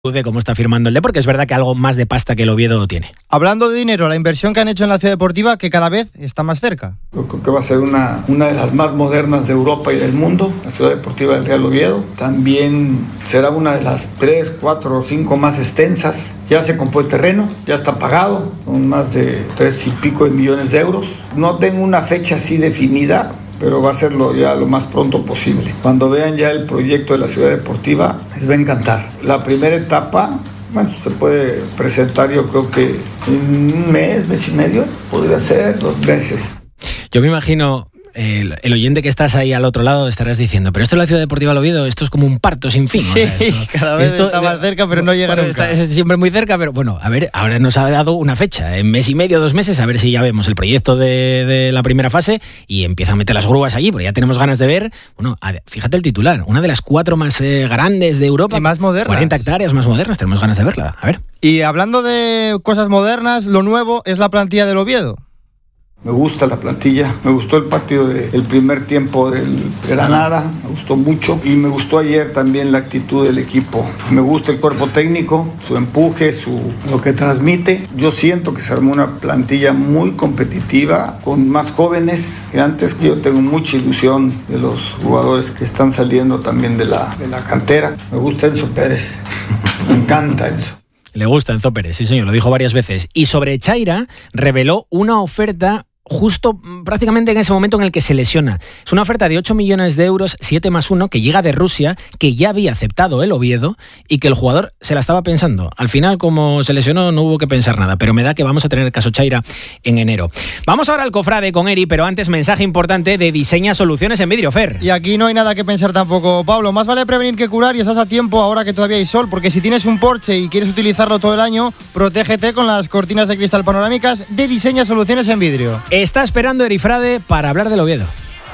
de cómo está firmando el Depor, porque es verdad que algo más de pasta que el Oviedo tiene. Hablando de dinero, la inversión que han hecho en la ciudad deportiva, que cada vez está más cerca. Yo creo que va a ser una de las más modernas de Europa y del mundo, la ciudad deportiva del Real Oviedo. También será una de las 3, 4 o 5 más extensas. Ya se compró el terreno, ya está pagado, con más de 3 y pico de millones de euros. No tengo una fecha así definida, pero va a serlo ya lo más pronto posible. Cuando vean ya el proyecto de la ciudad deportiva, les va a encantar. La primera etapa, se puede presentar yo creo que en un mes y medio, podría ser 2 meses. Yo me imagino... El oyente que estás ahí al otro lado estarás diciendo, pero esto es la ciudad deportiva del Oviedo, esto es como un parto sin fin. Sí, cada vez está más cerca, pero no llega nunca. Está siempre muy cerca, pero bueno, a ver, ahora nos ha dado una fecha, en mes y medio, 2 meses, a ver si ya vemos el proyecto de la primera fase y empieza a meter las grúas allí, porque ya tenemos ganas de ver, fíjate el titular, una de las 4 más grandes de Europa. Y más modernas. 40 hectáreas más modernas, tenemos ganas de verla, a ver. Y hablando de cosas modernas, lo nuevo es la plantilla del Oviedo. Me gusta la plantilla, me gustó el partido del primer tiempo del Granada, me gustó mucho y me gustó ayer también la actitud del equipo. Me gusta el cuerpo técnico, su empuje, lo que transmite. Yo siento que se armó una plantilla muy competitiva, con más jóvenes que antes. Yo tengo mucha ilusión de los jugadores que están saliendo también de la cantera. Me gusta Enzo Pérez, me encanta Enzo. Le gusta Enzo Pérez, sí señor, lo dijo varias veces. Y sobre Chaira reveló una oferta justo prácticamente en ese momento en el que se lesiona. Es una oferta de 8 millones de euros, 7+1, que llega de Rusia, que ya había aceptado el Oviedo y que el jugador se la estaba pensando. Al final, como se lesionó, no hubo que pensar nada, pero me da que vamos a tener el caso Chaira en enero. Vamos ahora al cofrade con Eri, pero antes mensaje importante de Diseña Soluciones en Vidrio, Fer. Y aquí no hay nada que pensar tampoco, Pablo. Más vale prevenir que curar y estás a tiempo ahora que todavía hay sol, porque si tienes un Porsche y quieres utilizarlo todo el año, protégete con las cortinas de cristal panorámicas de Diseña Soluciones en Vidrio. Está esperando Erifrade para hablar del Oviedo.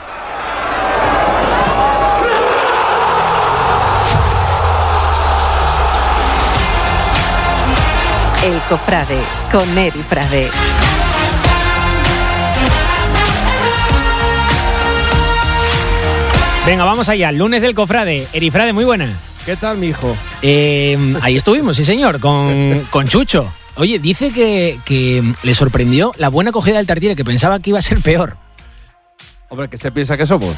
El cofrade con Erifrade. Venga, vamos allá. Lunes del cofrade. Erifrade, muy buenas. ¿Qué tal, mi hijo? Ahí estuvimos, sí señor, con Chucho. Oye, dice que le sorprendió la buena acogida del Tartiere, que pensaba que iba a ser peor. Hombre, ¿qué se piensa que somos?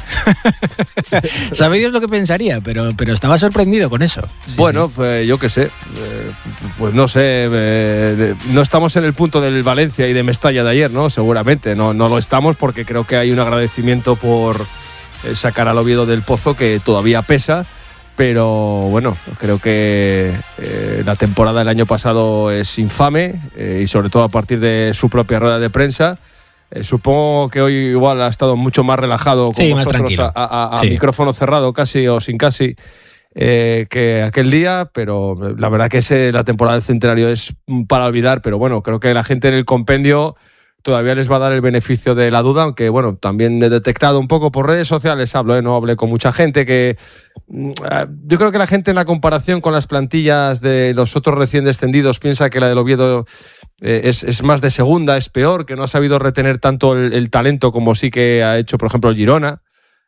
Sabe Dios lo que pensaría, pero estaba sorprendido con eso. Bueno, pues yo qué sé. Pues no sé. No estamos en el punto del Valencia y de Mestalla de ayer, ¿no? Seguramente. No lo estamos porque creo que hay un agradecimiento por sacar al Oviedo del pozo que todavía pesa. Pero bueno, creo que la temporada del año pasado es infame y sobre todo a partir de su propia rueda de prensa. Supongo que hoy igual ha estado mucho más relajado con vosotros a micrófono cerrado casi o sin casi que aquel día, pero la verdad que la temporada del Centenario es para olvidar, pero bueno, creo que la gente en el compendio todavía les va a dar el beneficio de la duda, aunque bueno, también he detectado un poco por redes sociales, no hablé con mucha gente, que yo creo que la gente en la comparación con las plantillas de los otros recién descendidos piensa que la del Oviedo es más de segunda, es peor, que no ha sabido retener tanto el talento como sí que ha hecho, por ejemplo, el Girona.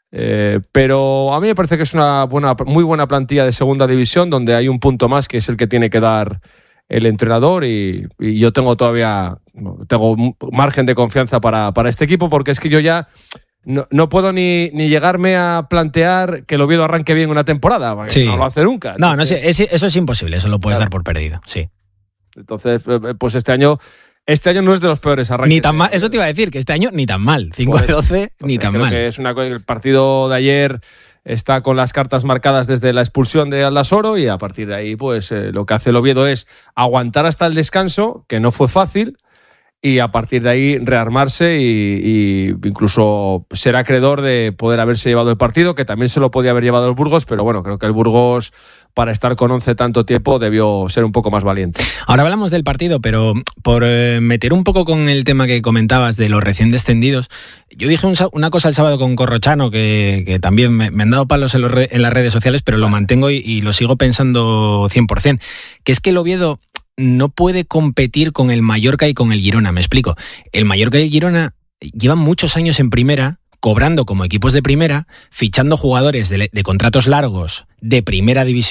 Pero a mí me parece que es una muy buena plantilla de segunda división, donde hay un punto más que es el que tiene que dar el entrenador y yo tengo margen de confianza para este equipo, porque es que yo ya no puedo ni llegarme a plantear que el Oviedo arranque bien una temporada, porque sí. No lo hace nunca. Entonces, no, eso es imposible, eso lo puedes dar por perdido, sí. Entonces, pues este año no es de los peores arranques. Ni tan mal, eso te iba a decir, que este año ni tan mal, 5 de 12, ni tan mal. Que es el partido de ayer está con las cartas marcadas desde la expulsión de Aldasoro y a partir de ahí pues lo que hace el Oviedo es aguantar hasta el descanso, que no fue fácil, y a partir de ahí rearmarse y incluso ser acreedor de poder haberse llevado el partido, que también se lo podía haber llevado el Burgos, pero bueno, creo que el Burgos, para estar con 11 tanto tiempo, debió ser un poco más valiente. Ahora hablamos del partido, pero por meter un poco con el tema que comentabas de los recién descendidos, yo dije una cosa el sábado con Corrochano que también me han dado palos en las redes sociales, pero lo mantengo y lo sigo pensando 100%, que es que el Oviedo no puede competir con el Mallorca y con el Girona. Me explico. El Mallorca y el Girona llevan muchos años en primera, cobrando como equipos de primera, fichando jugadores de contratos largos de primera división,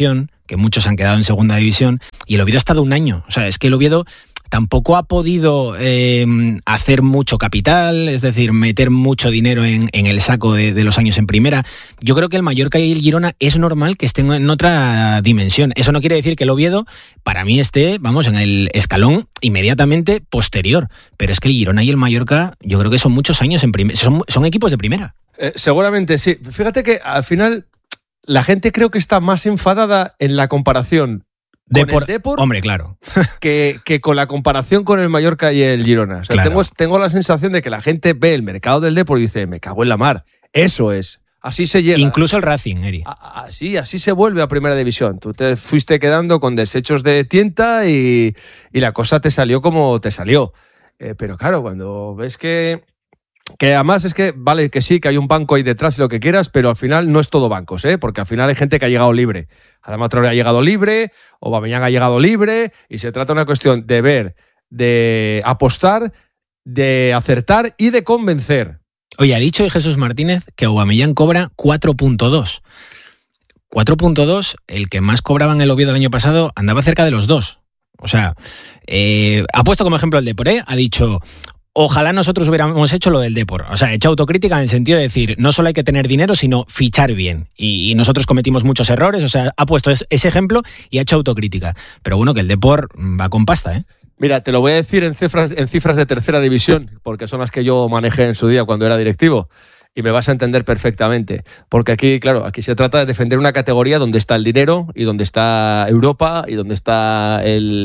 que muchos han quedado en segunda división, y el Oviedo ha estado un año. O sea, es que el Oviedo tampoco ha podido hacer mucho capital, es decir, meter mucho dinero en el saco de los años en primera. Yo creo que el Mallorca y el Girona es normal que estén en otra dimensión. Eso no quiere decir que el Oviedo, para mí, esté, vamos, en el escalón inmediatamente posterior. Pero es que el Girona y el Mallorca, yo creo que son muchos años en primera. Son equipos de primera. Seguramente sí. Fíjate que al final la gente creo que está más enfadada en la comparación con el Depor, hombre, claro, que con la comparación con el Mallorca y el Girona. O sea, claro. tengo la sensación de que la gente ve el mercado del Depor y dice, me cago en la mar. Eso es. Así se llega. Incluso el Racing, Eri. Así se vuelve a primera división. Tú te fuiste quedando con desechos de tienta y la cosa te salió como te salió. Pero claro, cuando ves que además es que, vale, que sí, que hay un banco ahí detrás y lo que quieras, pero al final no es todo bancos, porque al final hay gente que ha llegado libre. Además, Traoré ha llegado libre, Aubameyang ha llegado libre, y se trata de una cuestión de ver, de apostar, de acertar y de convencer. Oye, ha dicho Jesús Martínez que Aubameyang cobra 4.2. 4.2, el que más cobraba en el Oviedo el año pasado, andaba cerca de los 2. O sea, ha puesto como ejemplo el Depor, ha dicho... Ojalá nosotros hubiéramos hecho lo del Depor. O sea, he hecho autocrítica en el sentido de decir, no solo hay que tener dinero, sino fichar bien. Y nosotros cometimos muchos errores. O sea, ha puesto ese ejemplo y ha hecho autocrítica. Pero bueno, que el Depor va con pasta, ¿eh? Mira, te lo voy a decir en cifras de tercera división, porque son las que yo manejé en su día cuando era directivo. Y me vas a entender perfectamente. Porque aquí, claro, aquí se trata de defender una categoría donde está el dinero y donde está Europa y donde está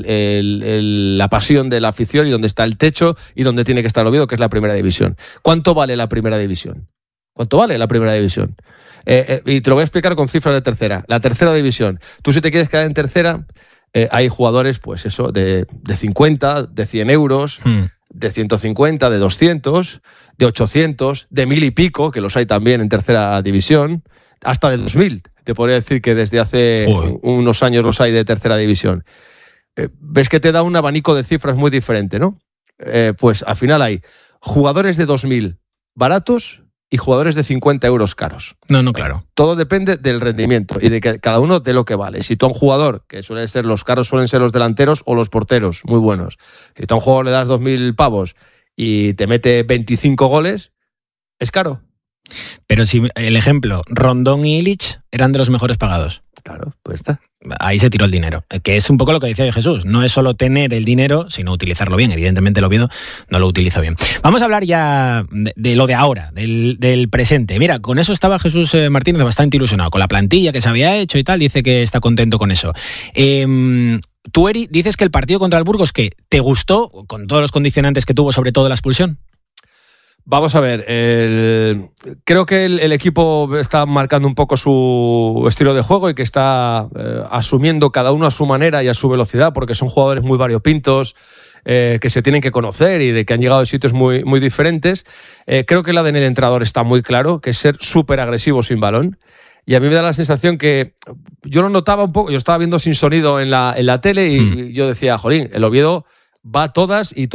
la pasión de la afición y donde está el techo y donde tiene que estar el Oviedo, que es la primera división. ¿Cuánto vale la primera división? ¿Cuánto vale la primera división? Y te lo voy a explicar con cifras de tercera. La tercera división. Tú si te quieres quedar en tercera, hay jugadores, pues eso, de 50, de 100 euros, de 150, de 200... de 800, de 1000 y pico, que los hay también en tercera división, hasta de 2000. Te podría decir que desde hace unos años los hay de tercera división. Ves que te da un abanico de cifras muy diferente, ¿no? Pues al final hay jugadores de 2000 baratos y jugadores de 50 euros caros. No, claro. Todo depende del rendimiento y de que cada uno de lo que vale. Si tú a un jugador, que suelen ser los caros, suelen ser los delanteros o los porteros, muy buenos. Si tú a un jugador le das 2.000 pavos y te mete 25 goles, es caro. Pero si el ejemplo, Rondón y Illich eran de los mejores pagados. Claro, pues está. Ahí se tiró el dinero, que es un poco lo que decía Jesús. No es solo tener el dinero, sino utilizarlo bien. Evidentemente el Oviedo no lo utiliza bien. Vamos a hablar ya de lo de ahora, del presente. Mira, con eso estaba Jesús Martínez bastante ilusionado, con la plantilla que se había hecho y tal. Dice que está contento con eso. Tú, Eri, dices que el partido contra el Burgos, ¿qué? ¿Te gustó con todos los condicionantes que tuvo, sobre todo la expulsión? Vamos a ver, creo que el equipo está marcando un poco su estilo de juego y que está asumiendo cada uno a su manera y a su velocidad, porque son jugadores muy variopintos, que se tienen que conocer y de que han llegado de sitios muy, muy diferentes. Creo que el ADN del entrenador está muy claro, que es ser súper agresivo sin balón. Y a mí me da la sensación que yo lo notaba un poco, yo estaba viendo sin sonido en la tele y yo decía, jolín, el Oviedo va a todas y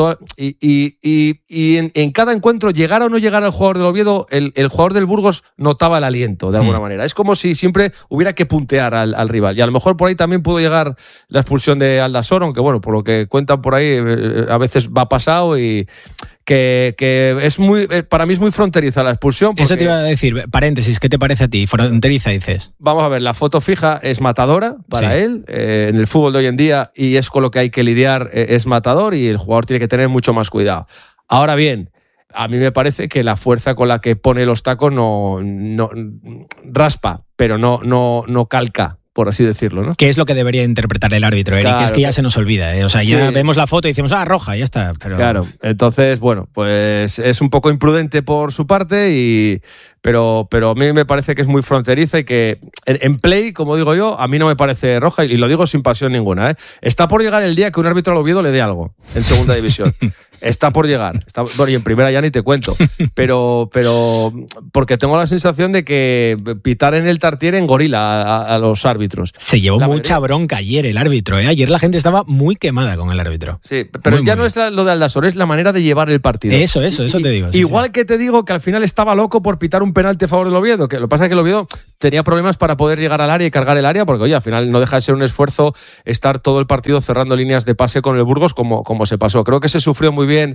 en cada encuentro, llegara o no llegara el jugador del Oviedo, el jugador del Burgos notaba el aliento de alguna manera. Es como si siempre hubiera que puntear al rival. Y a lo mejor por ahí también pudo llegar la expulsión de Aldasoro, aunque bueno, por lo que cuentan por ahí, a veces va pasado y que es muy, para mí es muy fronteriza la expulsión. Eso te iba a decir, paréntesis, ¿qué te parece a ti? Fronteriza, dices. Vamos a ver, la foto fija es matadora para él, en el fútbol de hoy en día, y es con lo que hay que lidiar, es matador y el jugador tiene que tener mucho más cuidado. Ahora bien, a mí me parece que la fuerza con la que pone los tacos no raspa, pero no calca, por así decirlo, ¿no? ¿Qué es lo que debería interpretar el árbitro, Eric? Claro, es que ya se nos olvida, ¿eh? O sea, ya vemos la foto y decimos, roja, ya está. Pero... Claro, entonces, bueno, pues es un poco imprudente por su parte, pero a mí me parece que es muy fronteriza y que en play, como digo yo, a mí no me parece roja y lo digo sin pasión ninguna, ¿eh? Está por llegar el día que un árbitro al Oviedo le dé algo en segunda división. Está por llegar. Bueno, y en primera ya ni te cuento. Pero porque tengo la sensación de que pitar en el Tartiere engorila a los árbitros. Se llevó mucha bronca ayer el árbitro, ¿eh? Ayer la gente estaba muy quemada con el árbitro. Sí, pero muy, ya no es lo de Aldasoro, es la manera de llevar el partido. Eso te digo. Igual que te digo que al final estaba loco por pitar un un penalti a favor del Oviedo, que lo que pasa es que el Oviedo tenía problemas para poder llegar al área y cargar el área, porque oye, al final no deja de ser un esfuerzo estar todo el partido cerrando líneas de pase con el Burgos como se pasó. Creo que se sufrió muy bien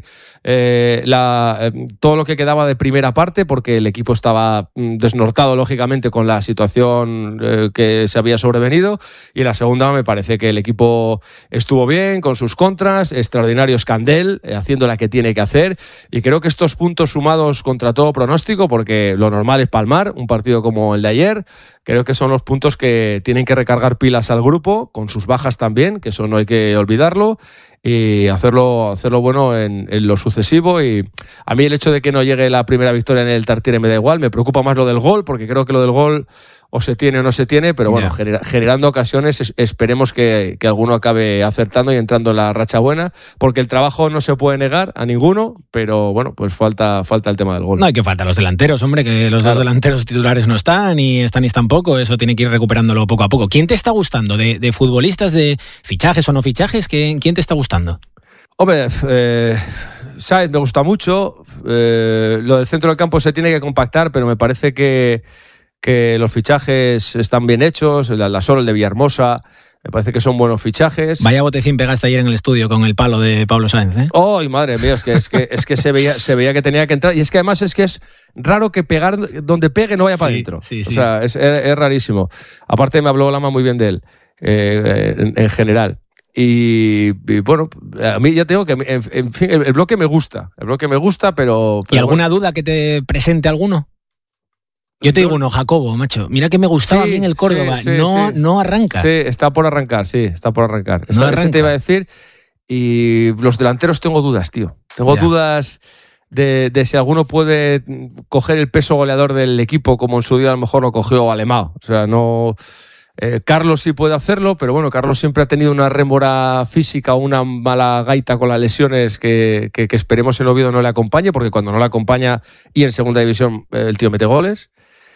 todo lo que quedaba de primera parte, porque el equipo estaba desnortado, lógicamente, con la situación que se había sobrevenido, y en la segunda me parece que el equipo estuvo bien, con sus contras, extraordinario Scandell, haciendo la que tiene que hacer, y creo que estos puntos sumados contra todo pronóstico, porque lo normal es palmar un partido como el de ayer, creo que son los puntos que tienen que recargar pilas al grupo, con sus bajas también, que eso no hay que olvidarlo, y hacerlo bueno en lo sucesivo. Y a mí el hecho de que no llegue la primera victoria en el Tartiere me da igual, me preocupa más lo del gol, porque creo que lo del gol o se tiene o no se tiene, pero bueno, generando ocasiones, esperemos que alguno acabe acertando y entrando en la racha buena, porque el trabajo no se puede negar a ninguno, pero bueno, pues falta el tema del gol. No, hay que faltar los delanteros, hombre, que los dos delanteros titulares no están, y Stanis tampoco, eso tiene que ir recuperándolo poco a poco. ¿Quién te está gustando? ¿De futbolistas, de fichajes o no fichajes? ¿Quién te está gustando? Hombre, Sáenz me gusta mucho, lo del centro del campo se tiene que compactar, pero me parece que los fichajes están bien hechos, el Aldasoro, el de Villahermosa, me parece que son buenos fichajes. Vaya botecín pegaste ayer en el estudio con el palo de Pablo Sáenz, ¿eh? ¡Ay, madre mía! Es que se veía que tenía que entrar, y es que además es raro que pegar donde pegue no vaya para adentro. Sí. O sea, es rarísimo. Aparte me habló Lama muy bien de él, en general. Y bueno, a mí ya tengo que, en fin, el bloque me gusta, pero ¿Y alguna duda que te presente alguno? Yo te digo uno, Jacobo, macho. Mira que me gustaba bien el Córdoba. No arranca. Sí, está por arrancar. No arranca. Te iba a decir. Y los delanteros tengo dudas, tío. Tengo dudas de si alguno puede coger el peso goleador del equipo, como en su día a lo mejor lo cogió Alemão. O sea, no... Carlos sí puede hacerlo, pero bueno, Carlos siempre ha tenido una rémora física o una mala gaita con las lesiones que esperemos en Oviedo no le acompañe, porque cuando no le acompaña y en segunda división el tío mete goles.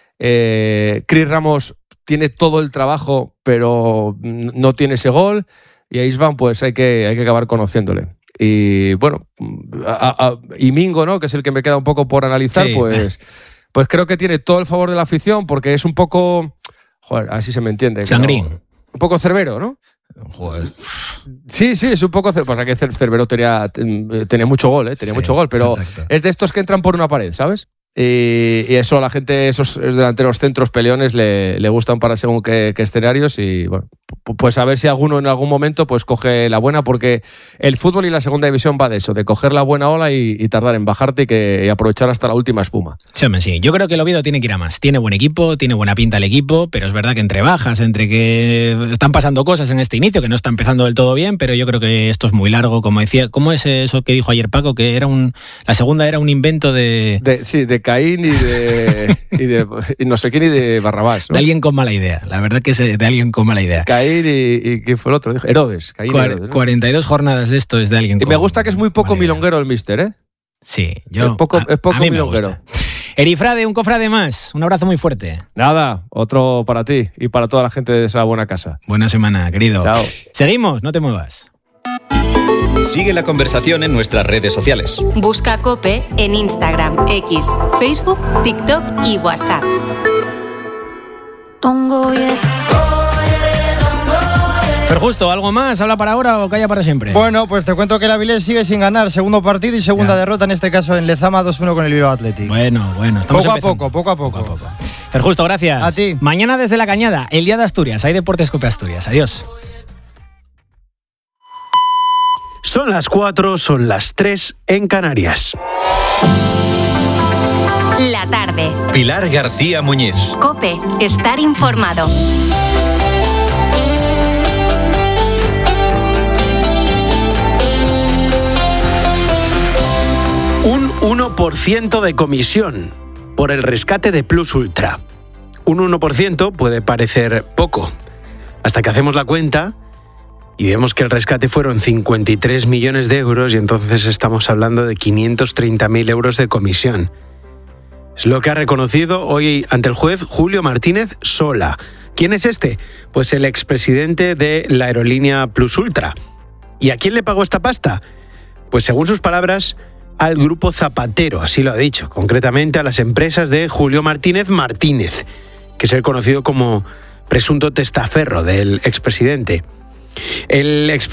Chris Ramos tiene todo el trabajo, pero no tiene ese gol, y a Isvan pues hay que acabar conociéndole. Y bueno, y Mingo, ¿no?, que es el que me queda un poco por analizar, pues creo que tiene todo el favor de la afición, porque es un poco... Joder, así se me entiende. Sangrín. No, un poco Cerbero, ¿no? Joder. Sí, es un poco... Pasa que Cerbero tenía mucho gol, mucho gol, pero exacto. Es de estos que entran por una pared, ¿sabes? Y eso a la gente, esos delanteros centros peleones le gustan para según qué escenarios, y bueno, pues a ver si alguno en algún momento pues coge la buena, porque el fútbol y la segunda división va de eso, de coger la buena ola y tardar en bajarte y aprovechar hasta la última espuma. Sí, yo creo que el Oviedo tiene que ir a más. Tiene buen equipo, tiene buena pinta el equipo, pero es verdad que entre bajas, entre que están pasando cosas en este inicio, que no está empezando del todo bien, pero yo creo que esto es muy largo, como decía. ¿Cómo es eso que dijo ayer Paco? Que era la segunda era un invento de Caín y no sé quién, y de Barrabás, ¿no? De alguien con mala idea, la verdad que es de alguien con mala idea. Caín y ¿quién fue el otro? Herodes. Caín Herodes, ¿no? 42 jornadas de esto es de alguien y me gusta que es muy poco milonguero el míster, ¿eh? Sí, es poco milonguero. Erifrade, un cofrade más, un abrazo muy fuerte. Nada, otro para ti y para toda la gente de esa buena casa. Buena semana, querido. Chao. Seguimos, no te muevas. Sigue la conversación en nuestras redes sociales. Busca COPE en Instagram, X, Facebook, TikTok y WhatsApp. Pero justo, ¿algo más? ¿Habla para ahora o calla para siempre? Bueno, pues te cuento que el Avilés sigue sin ganar. Segundo partido y segunda derrota, en este caso en Lezama, 2-1 con el Bilbao Athletic. Bueno, estamos poco a poco. Pero justo, gracias. A ti. Mañana desde La Cañada, el día de Asturias. Hay Deportes Cope Asturias. Adiós. Son las 4, son las 3 en Canarias. La tarde. Pilar García Muñiz. COPE, estar informado. Un 1% de comisión por el rescate de Plus Ultra. Un 1% puede parecer poco, hasta que hacemos la cuenta y vemos que el rescate fueron 53 millones de euros y entonces estamos hablando de 530.000 euros de comisión. Es lo que ha reconocido hoy ante el juez Julio Martínez Sola. ¿Quién es este? Pues el expresidente de la aerolínea Plus Ultra. ¿Y a quién le pagó esta pasta? Pues según sus palabras, al grupo Zapatero, así lo ha dicho, concretamente a las empresas de Julio Martínez Martínez, que es el conocido como presunto testaferro del expresidente. El